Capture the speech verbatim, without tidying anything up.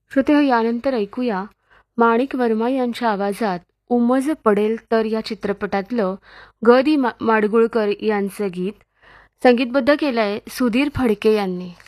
श्रोते यानंतर ऐकूया माणिक वर्मा यांच्या आवाजात उमज पडेल तर या चित्रपटातलं ग दी मा माडगुळकर यांचं गीत. संगीतबद्ध केलंय सुधीर फडके यांनी.